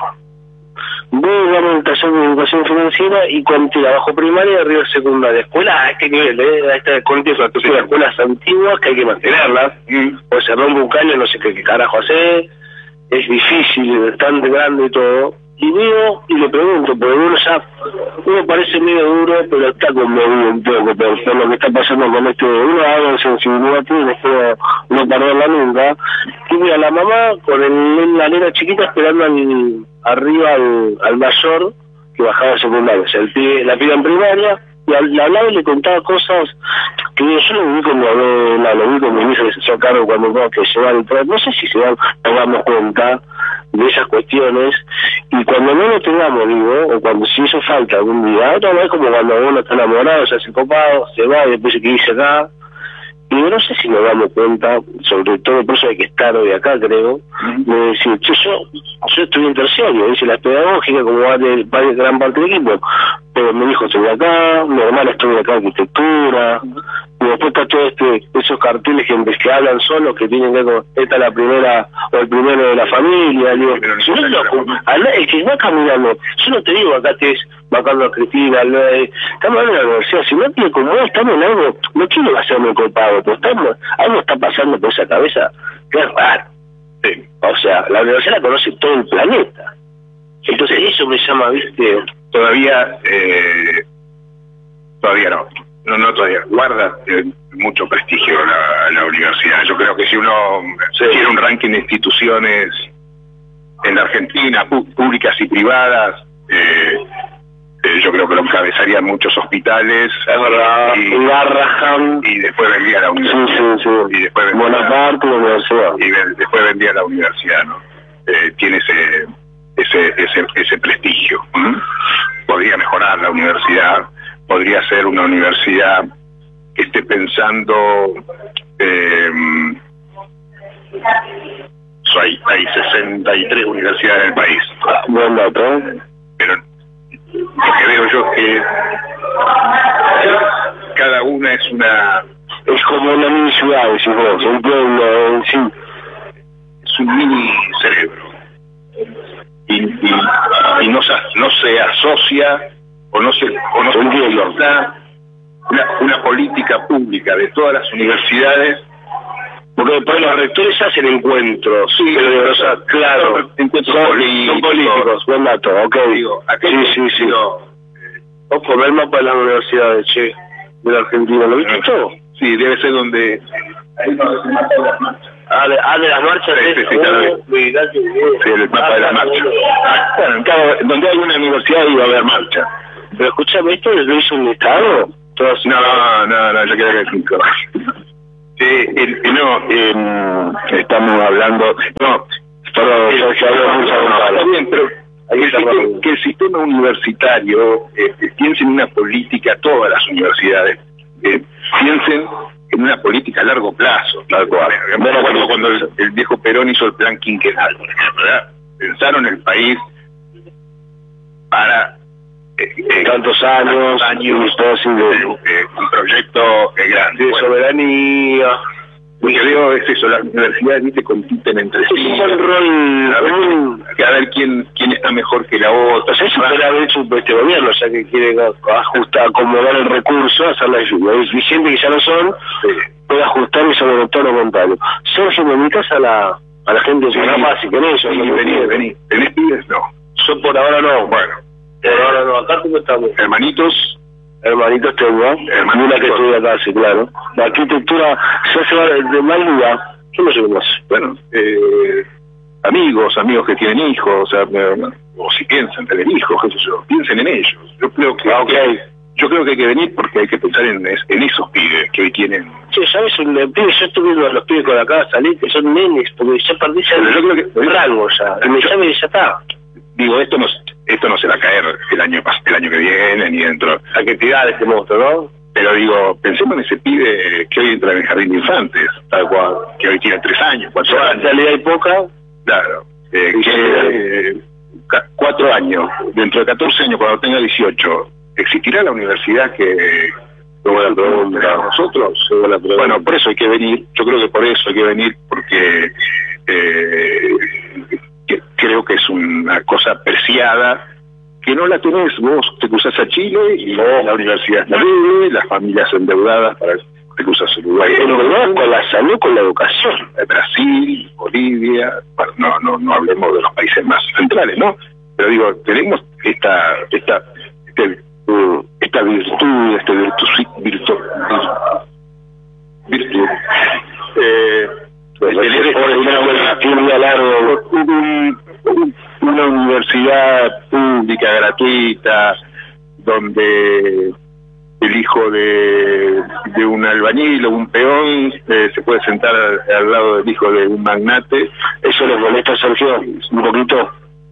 Voy a dar un taller de educación financiera y cuantía abajo primaria y arriba secundaria. Escuela a este nivel, ¿eh? A esta cuantía, sí. Escuelas antiguas que hay que mantenerlas. Mm. O se rompe un caño, no sé qué, qué carajo hacer. Es difícil, es bastante grande y todo. Y veo y le pregunto, porque uno ya, uno parece medio duro, pero está conmovido un poco por, por lo que está pasando con este, uno habla de sensibilidad, tiene esto no pararla nunca. Y mira, la mamá con el, la nena chiquita esperando al, arriba al, al mayor que bajaba a secundaria, o sea, el pibe, la piba en primaria, y al, le hablaba y le contaba cosas que yo lo vi con mi abuela, lo vi con mi hija que se hizo cargo cuando tengo que llevar el tren, no sé si se dan, nos damos cuenta de esas cuestiones, y cuando no lo tengamos, digo, o cuando si eso falta algún día, otra vez como cuando uno está enamorado, se hace copado, se va y después se dice acá, y no sé si nos damos cuenta, sobre todo por eso hay que estar hoy acá, creo, de decir, yo, yo, yo estoy en terciario, dice la pedagógica, como va de, va de gran parte del equipo, pero mi hijo estudia acá, mi hermana estudia acá arquitectura, y después está todo este, esos carteles que, que hablan solos, que tienen que ver con, esta es la primera, o el primero de la familia, digo, si no lo, el que va caminando, yo no te digo acá te es bacando a Cristina, no, eh, estamos hablando de la universidad, si no tiene como estamos en algo, no quiero hacerme culpado, pero estamos, algo está pasando por esa cabeza, que es raro. Sí. O sea, la universidad la conoce todo el planeta. Entonces eso me llama, viste, todavía, eh, todavía no, no, no todavía, guarda eh, mucho prestigio la, la universidad. Yo creo que si uno sí. quiere un ranking de instituciones en la Argentina, públicas y privadas, eh, eh, yo creo que lo encabezarían muchos hospitales, es verdad, y, y, y después vendría la universidad, sí, sí, sí. y después vendría buena parte de la universidad, y ve, después vendría la universidad, ¿no? Eh, tiene ese ese ese ese prestigio. ¿Mm? Podría mejorar la universidad, podría ser una universidad que esté pensando, eh, so hay, hay sesenta y tres universidades en el país. Ah, buen dato. Pero lo que veo yo es que cada una es una... Es como una mini ciudad, decís vos, un pueblo en sí. Es un mini cerebro. Y, y, y no, no se asocia o no se, o no se entiende una, una política pública de todas las universidades, porque después los rectores hacen encuentros, sí, pero de verdad, claro, encuentros son políticos, son políticos, buen dato, ok, digo, sí, sí, sí, vos por ver el mapa de las universidades, che, de la Argentina, ¿lo viste todo? Sí, debe ser donde... Ah, de, ah, de las marchas, sí, sí, sí, oh, sí, sí, el mapa ah, de las marchas. Bueno, cada, donde hay una universidad iba a haber marcha. Pero escúchame, ¿esto lo hizo un Estado? Todos, no, no, no, yo creo que es un eh, el, no, eh, estamos hablando, no, pero el, el, no, no, está bien, pero el sistema, que el sistema universitario eh, piense en una política, todas las universidades eh, piensen en una política a largo plazo, tal cual. Bueno, cuando, cuando el, el viejo Perón hizo el plan quinquenal, por ejemplo, ¿verdad? Pensaron el país para eh, eh, tantos años, tantos años todo así de, eh, un proyecto eh, grande, de bueno, soberanía. Lo que veo es eso, las universidades ni se compiten entre sí. Es un rol, a ver, un... a ver quién quién está mejor que la otra. O sea, eso puede haber hecho este gobierno, ya que quiere ajustar, acomodar el recurso, hacer la eficiente que ya no son, sí. Puede ajustar y sobre todo lo contable. Sergio, me invitas a la a la gente de sí, San Básica, en eso. Sí, vení, vení. ¿Tenés pibes? No. Yo por ahora no. Bueno. Por eh, ahora no. Acá cómo estamos. Hermanitos. Hermanitos tengo, hermanita que estudia acá, sí, claro. La arquitectura se hace de mal día. ¿Qué no sé cómo hace? Bueno, eh, amigos, amigos que tienen hijos, o sea, o si piensan tener hijos, qué sé yo, piensen en ellos. Yo creo que, ah, okay. yo creo que hay que venir porque hay que pensar en, en esos pibes que hoy tienen. Sí, ¿sabes? El pibe, yo estoy viendo a los pibes con acá salir, que son nenes, porque ya perdí ya el rango ya. Y me llame y ya está. Digo, esto no, esto no se va a caer el año el año que viene, ni dentro. Hay que tirar este monstruo, ¿no? Pero digo, pensemos en ese pibe que hoy entra en el jardín de infantes, tal cual, que hoy tiene tres años, cuatro años. En realidad hay poca. Claro. Eh, que, eh, cuatro años, dentro de catorce años, cuando tenga dieciocho, ¿existirá la universidad que... Buena pregunta. Nosotros, buena pregunta. Bueno, por eso hay que venir, yo creo que por eso hay que venir, porque eh, que creo que es una cosa preciada, que no la tenés, vos te cruzás a Chile y oh, la universidad es terrible, las familias endeudadas para te cruzas a Uruguay. Endeudadas con la salud, con la educación. Brasil, Bolivia, bueno, no, no, no hablemos de los países más centrales, ¿no? Pero digo, tenemos esta, esta, este, esta virtud, este virtud, virtud, virtud, eh, pues tener una, largo, un, un, una universidad pública, gratuita, donde el hijo de, de un albañil o un peón eh, se puede sentar al, al lado del hijo de un magnate. ¿Eso les molesta, Sergio? Un poquito.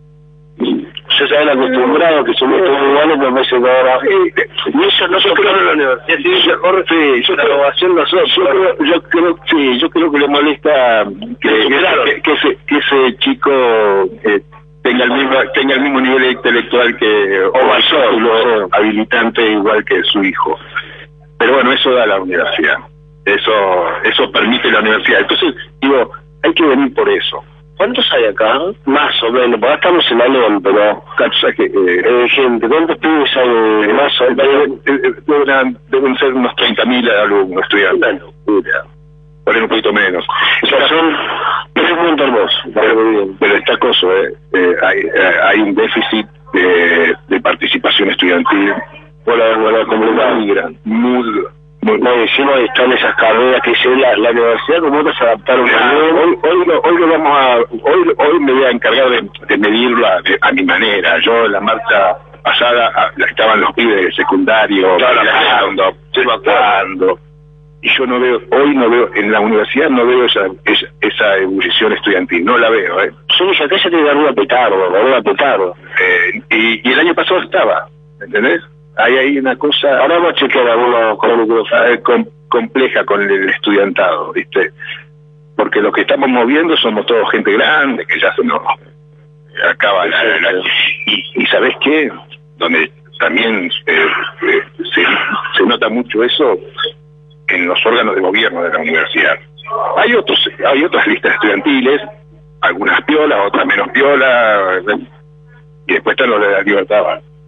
Yo saben acostumbrado que somos todos iguales, pero me dicen que ahora... Y eso no se creo en la universidad, sí, yo, sí, yo creo, innovación nosotros. Yo creo, yo creo, sí, yo creo que le molesta que, que, claro. que, que, ese, que ese chico eh, tenga el mismo tenga el mismo nivel intelectual que o mayor, habilitante igual que su hijo. Pero bueno, eso da la universidad. Eso eso permite la universidad. Entonces, digo, hay que venir por eso. ¿Cuántos hay acá? Más o menos, porque acá estamos en Alén, pero... ¿Sabes qué? Eh, eh, gente, ¿cuántos pibes hay eh, más o menos? Deben, deben ser unos treinta mil alumnos, estudiantes. Una locura. Por ahí un poquito menos. O sea, son tres puntos hermosos. Pero, pero está coso, eh, eh, hay, eh, hay un déficit de, de participación estudiantil. Por la, por la comunidad muy grande, muy Muy, no, encima están esas carreras que dice la, la universidad, ¿cómo te adaptaron? Hoy, hoy, lo, hoy lo vamos a, hoy, hoy me voy a encargar de, de medirlo a, de, a mi manera. Yo en la marcha pasada a, estaban los pibes del secundario, trabajando, trabajando, y yo no veo, hoy no veo, en la universidad no veo esa, esa, esa ebullición estudiantil, no la veo, eh. Yo dije, acá ya te agarró a petardo, agarró a petardo. Eh, y, y el año pasado estaba, ¿entendés? Hay ahí una cosa... Ahora vamos a chequear algunos con, com, compleja con el estudiantado, ¿viste? Porque lo que estamos moviendo somos todos gente grande, que ya se nos acaba la... la, la y, y ¿sabés qué? Donde también eh, eh, se, se nota mucho eso en los órganos de gobierno de la universidad. Hay otros hay otras listas estudiantiles, algunas piolas, otras menos piolas, y después están los de la libertad.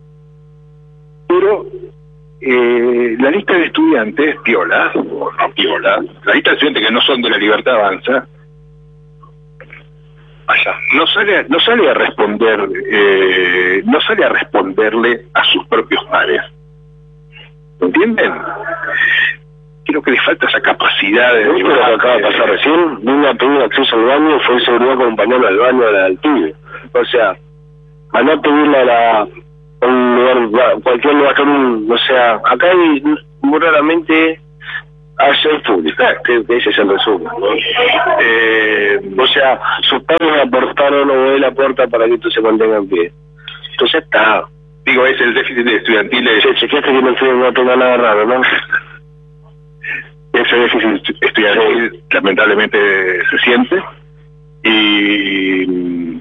Pero eh, la lista de estudiantes piolas, o no piolas, la lista de estudiantes que no son de la Libertad Avanza, vaya, no sale, no sale a responder, eh, no sale a responderle a sus propios pares. ¿Entienden? Creo que les falta esa capacidad de... Esto lo que acaba de pasar recién, vino a pedir acceso al baño, fue seguridad acompañando al baño al pibe. O sea, a no pedirle a la... un lugar, cualquier lugar, un, o sea, acá hay muy raramente hay pública, creo que ese es el resumen, ¿no? Eh, o sea, sus padres aportaron o él aporta para que esto se mantenga en pie. Entonces está. Digo, es el déficit estudiantil. Se chequeaste que no, no tenga nada raro, ¿no? Ese déficit estudiantil sí, lamentablemente se siente y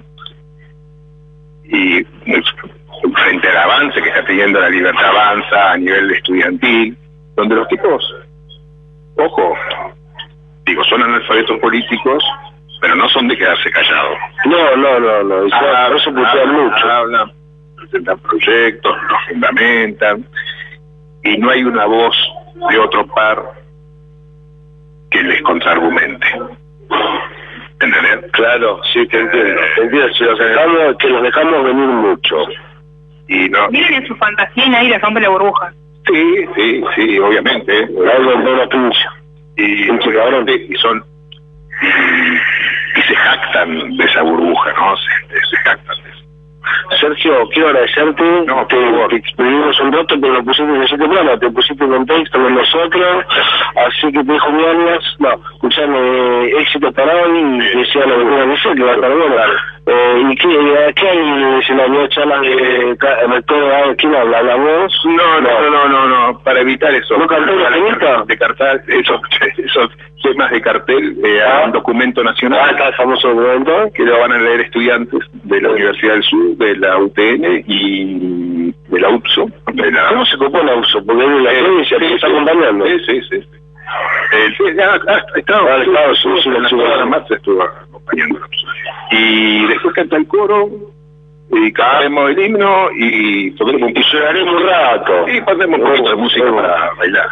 y frente al avance que está teniendo la Libertad Avanza a nivel estudiantil, donde los tipos, ojo, digo, son analfabetos políticos, pero no son de quedarse callados. No, no, no, no, eso, ah, eso putean mucho. Hablan, presentan proyectos, los fundamentan, y no hay una voz de otro par que les contraargumente. ¿Entendés? Claro, sí, te entiendo. Eh, entiendo, si los dejamos, que los dejamos venir mucho. Y no. Miren en su fantasía y nadie les rompe la burbuja. Sí, sí, sí, obviamente. Algo de una pincha. Y, y son y, y se jactan de esa burbuja, ¿no? Se, se jactan de eso. Sergio, quiero agradecerte. No, te, te exprimimos un rato, pero lo pusiste en ese plano, te pusiste en contexto con nosotros, así que te dejo mi almas. No, escuchame, éxito para hoy y desea lo que tengas que ser, que va a estar bueno. Eh, ¿Y qué, qué hay en el escenario? ¿Charlas de rector? ¿Quién habla? ¿La voz? No, no, no, no, no, no, para evitar eso. ¿No cartel de de cartel, esos, esos temas de cartel, eh, ah. un documento nacional. Ah, está el famoso documento. Que lo van a leer estudiantes de la Universidad del Sur, de la U T N y de la U P S O. De la... ¿Cómo se compone la U P S O? Porque es la eh, provincia que sí, está sí, acompañando. Sí, sí, sí. Eh, sí, ah, ah, estaba, ah, estaba su, su, en su, la marcha estuvo acompañando. Y después canta el coro, y cantemos el himno, y tocaremos un poquito. Y lloraremos un rato. Y pondremos un poquito de música para bailar.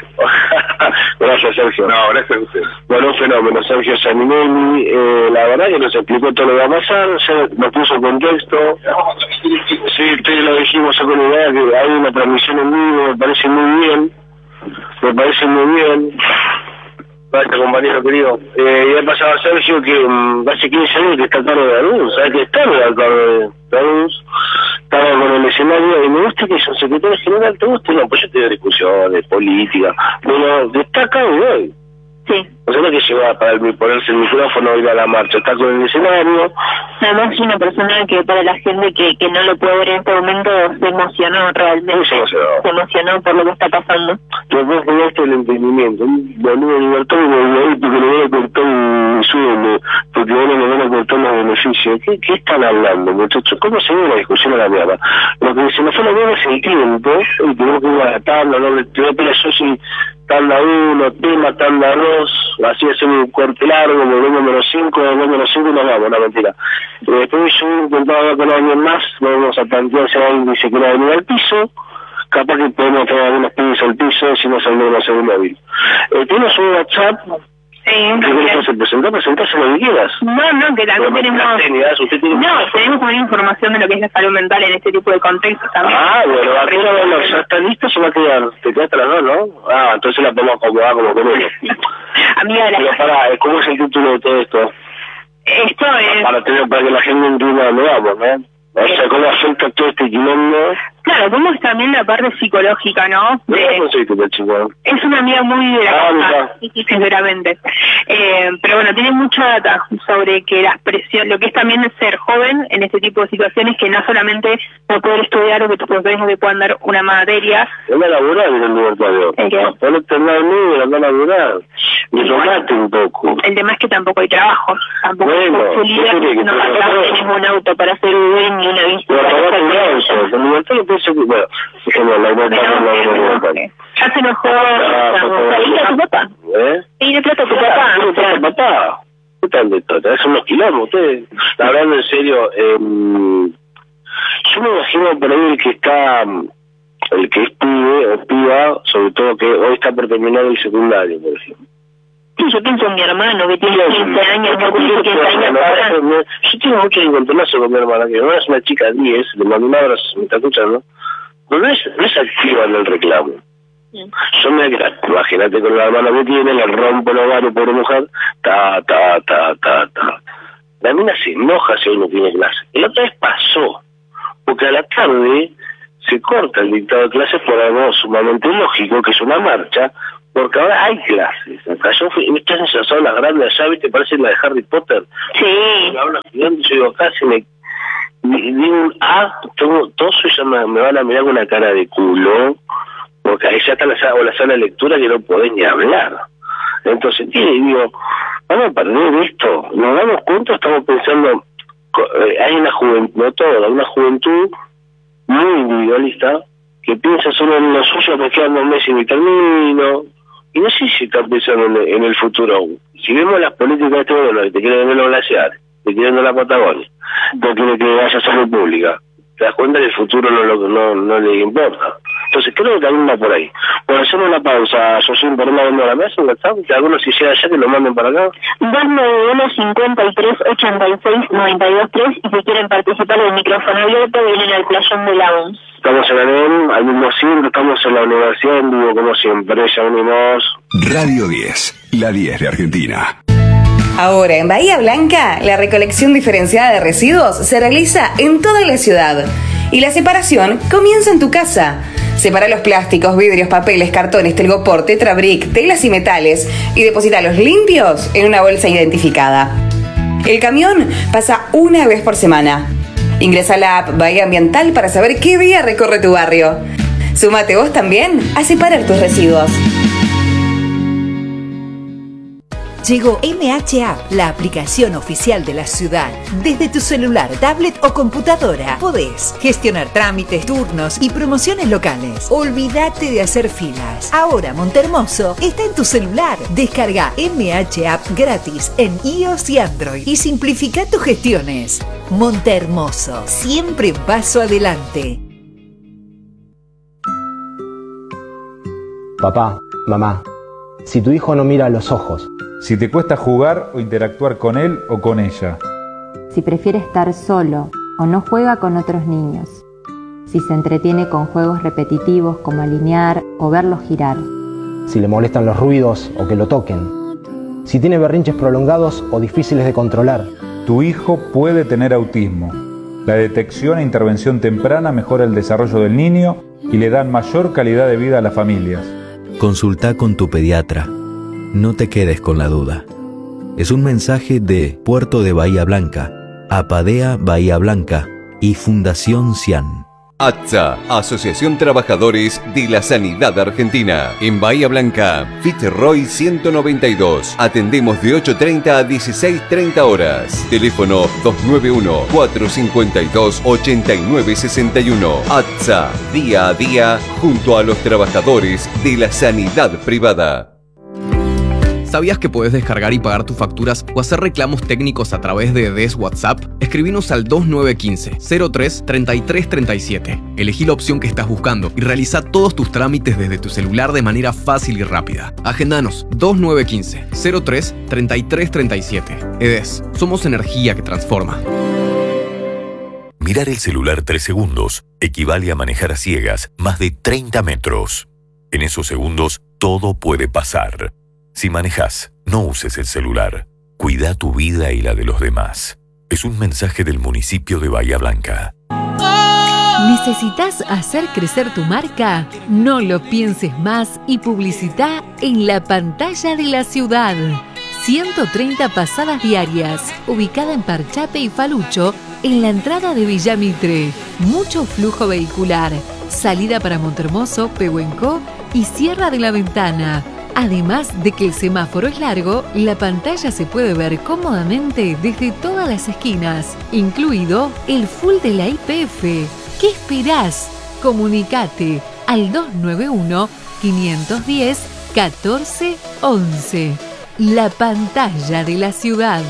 Gracias, Sergio. No, gracias a usted. Bueno, un fenómeno, Sergio Saninelli. Eh, la verdad que nos explicó todo lo que va a pasar, ya nos puso en contexto. Sí, ustedes lo dijimos con la idea que hay una transmisión en vivo, me parece muy bien. Me parece muy bien. Gracias, compañero querido. Eh, y ha pasado a Sergio que um, hace quince años que está a cargo de la luz, ¿sabes? Que está a cargo de la luz, estaba con el escenario, y me gusta que su secretario general, ¿te gusta? No, pues yo tengo discusiones, política, pero está a cargo de hoy. Sí. O sea, no es que llegó a para el, ponerse el micrófono y ir a la marcha, está con el escenario. Además es una persona que para la gente que, que no lo puede ver en este momento se emocionó realmente. Se emocionó. Se emocionó por lo que está pasando. Después jugaste el entendimiento, un boludo libertario me voy a ir porque le van a cortar un sueldo, porque ahora le van a cortar los beneficios. ¿Qué, qué están hablando, muchachos? ¿Cómo se ve la discusión a la mierda? Lo que se nos fue a la mierda es el tiempo, y tenemos que ir a la tabla, no le tengo que yo si tanda uno, tema, tanda dos, así hacemos un corte largo, volvemos número cinco, volvemos número cinco y nos vamos, no mentira. Y después yo intentaba hablar con alguien más, vamos a plantear si alguien dice que no venir al piso, capaz que podemos traer algunos pibes al piso si no saldremos en el móvil. Eh, ¿Tienes un WhatsApp? Sí, ¿Qué querés hacer? ¿Presentar? ¿Presentarse lo que quieras? No, no, que también tenemos... Técnicas, ¿usted tiene... No, tenemos una información de lo que es la salud mental en este tipo de contextos también. Ah, bueno, arriba, bueno, ¿ya está listo? Se va a quedar, te quedas atrás, ¿no? Ah, entonces la podemos acomodar como queremos. Amiga de la... Pero pará, ¿cómo es el título de todo esto? Esto es... Para tener, para que la gente entienda dónde vamos, ¿no? O sea, ¿cómo afecta todo este quilombo? Claro, como es también la parte psicológica, ¿no? De... ¿Cómo conseguiste el chico? Es una amiga muy de la ah, casa, sinceramente. Eh, pero bueno, tiene mucha data sobre que la presión, lo que es también ser joven en este tipo de situaciones, que no solamente no poder estudiar o que tus profesores no te puedan dar una materia. Anda a laburar en el libertario. Ponete al lado mío, anda a laburar. Y tomate un poco. El tema es que tampoco hay trabajo. Tampoco bueno, hay posibilidad, no, no, no tienes un auto para hacer Uber ni una bici. Pero tomate un auto, con libertario pienso que, bueno, déjame la libertad. Ya se enojó, ahí a tu papá. ¿Eh? Y le plata a tu papá. ¿Qué le plata a tu papá? ¿Qué tal de todo? Es unos quilombos, ustedes. Hablando en serio, eh, yo me imagino por ahí el que está, el que es pibe o piba, sobre todo que hoy está por terminar el secundario, por ejemplo. Sí, yo pienso en mi hermano que tiene quince años, no cumple quince años ahora. Yo tengo mucho encontronazo con mi hermana, que no es una chica de diez, le mando un abrazo, me está escuchando, pero no es, no es activa en el reclamo. Yo me imagínate con la hermana que tiene, le rompo los ovarios, pobre mujer, ta, ta, ta, ta, ta. La mina se enoja si hoy no tiene clase. Y la otra vez pasó, porque a la tarde se corta el dictado de clases por algo sumamente lógico, que es una marcha, porque ahora hay clases. Acá yo fui, ¿viste esas aulas grandes allá, viste? Parecen la de Harry Potter. Sí. Habla gigante, yo digo, casi me... Digo un A, tengo, todos ellos me, me van a mirar con una cara de culo, porque ahí ya está la sala, o la sala de lectura que no podés ni hablar. Entonces, ¿qué? Digo, vamos a perder esto. Nos damos cuenta, estamos pensando, eh, hay una juventud, no toda, una juventud muy individualista, que piensa solo en lo suyo, me quedan dos meses y me termino. Y no sé si están pensando en, en el futuro aún. Si vemos las políticas de este gobierno, que te quieren ver los glaciares, te quieren ver la Patagonia, no quiere que vaya a salud pública, te das cuenta que el futuro no, lo, no, no le importa. Entonces creo que también va por ahí. Bueno, hacemos una pausa, yo soy por una venda a la mesa, ¿verdad? Que algunos si llega allá que lo manden para acá. dos nueve uno, cincuenta y tres, ochenta y seis, noventa y dos tres, y si quieren participar del micrófono abierto, vienen al playón de la U N S. Estamos en la N E M, al mismo siempre, estamos en la universidad en vivo como siempre, ya unimos. Radio diez, la diez de Argentina. Ahora, en Bahía Blanca, la recolección diferenciada de residuos se realiza en toda la ciudad. Y la separación comienza en tu casa. Separa los plásticos, vidrios, papeles, cartones, telgopor, tetrabric, telas y metales y deposítalos limpios en una bolsa identificada. El camión pasa una vez por semana. Ingresa a la app Bahía Ambiental para saber qué día recorre tu barrio. Súmate vos también a separar tus residuos. Llegó M H App, la aplicación oficial de la ciudad. Desde tu celular, tablet o computadora podés gestionar trámites, turnos y promociones locales. Olvídate de hacer filas. Ahora Montehermoso está en tu celular. Descarga M H App gratis en iOS y Android y simplifica tus gestiones. Montehermoso, siempre paso adelante. Papá, mamá, si tu hijo no mira a los ojos, si te cuesta jugar o interactuar con él o con ella, si prefiere estar solo o no juega con otros niños, si se entretiene con juegos repetitivos como alinear o verlos girar, si le molestan los ruidos o que lo toquen, si tiene berrinches prolongados o difíciles de controlar. Tu hijo puede tener autismo. La detección e intervención temprana mejora el desarrollo del niño y le dan mayor calidad de vida a las familias. Consulta con tu pediatra. No te quedes con la duda. Es un mensaje de Puerto de Bahía Blanca, Apadea Bahía Blanca y Fundación CIAN. ATSA, Asociación Trabajadores de la Sanidad Argentina. En Bahía Blanca, Fitzroy ciento noventa y dos. Atendemos de ocho treinta a dieciséis treinta horas. Teléfono dos nueve uno, cuatro cinco dos, ocho nueve seis uno. ATSA, día a día, junto a los trabajadores de la sanidad privada. ¿Sabías que podés descargar y pagar tus facturas o hacer reclamos técnicos a través de D E S WhatsApp? Escribinos al dos nueve uno cinco, cero tres, treinta y tres treinta y siete. Elegí la opción que estás buscando y realiza todos tus trámites desde tu celular de manera fácil y rápida. Agendanos dos nueve uno cinco, cero tres, treinta y tres treinta y siete. E D E S, somos energía que transforma. Mirar el celular tres segundos equivale a manejar a ciegas más de treinta metros. En esos segundos, todo puede pasar. Si manejas, no uses el celular. Cuida tu vida y la de los demás. Es un mensaje del municipio de Bahía Blanca. ¿Necesitas hacer crecer tu marca? No lo pienses más y publicita en la pantalla de la ciudad. ciento treinta pasadas diarias, ubicada en Parchate y Falucho, en la entrada de Villa Mitre. Mucho flujo vehicular, salida para Montehermoso, Pehuenco y Sierra de la Ventana. Además de que el semáforo es largo, la pantalla se puede ver cómodamente desde todas las esquinas, incluido el full de la I P F. ¿Qué esperás? Comunicate al dos nueve uno, cinco uno cero, uno cuatro once. La pantalla de la ciudad.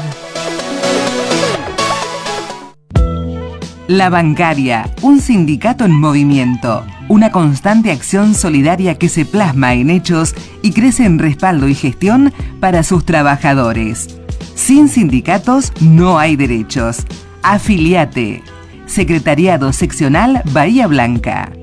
La Bancaria, un sindicato en movimiento, una constante acción solidaria que se plasma en hechos y crece en respaldo y gestión para sus trabajadores. Sin sindicatos no hay derechos. Afiliate. Secretariado Seccional Bahía Blanca.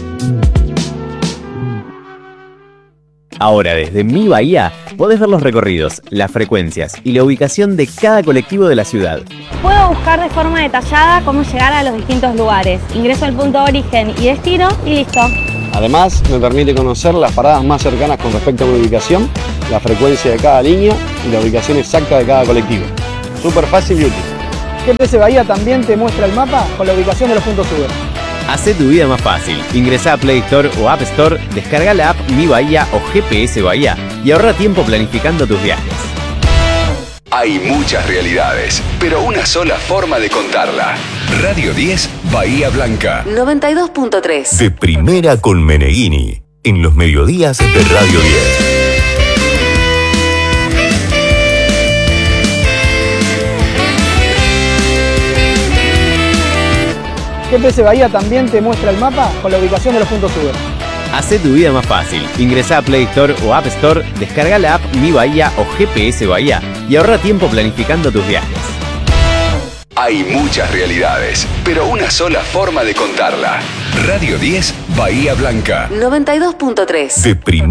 Ahora desde Mi Bahía podés ver los recorridos, las frecuencias y la ubicación de cada colectivo de la ciudad. Puedo buscar de forma detallada cómo llegar a los distintos lugares. Ingreso al punto de origen y destino y listo. Además, me permite conocer las paradas más cercanas con respecto a mi ubicación, la frecuencia de cada línea y la ubicación exacta de cada colectivo. Súper fácil y útil. G P S Bahía también te muestra el mapa con la ubicación de los puntos Uber. Hacé tu vida más fácil. Ingresá a Play Store o App Store, descarga la app Mi Bahía o G P S Bahía y ahorra tiempo planificando tus viajes. Hay muchas realidades, pero una sola forma de contarla. Radio diez, Bahía Blanca. noventa y dos punto tres. De primera con Meneghini, en los mediodías de Radio diez. G P S Bahía también te muestra el mapa con la ubicación de los puntos Uber. Hacé tu vida más fácil. Ingresá a Play Store o App Store, descarga la app Mi Bahía o G P S Bahía y ahorra tiempo planificando tus viajes. Hay muchas realidades, pero una sola forma de contarla. Radio diez, Bahía Blanca. noventa y dos punto tres. De primera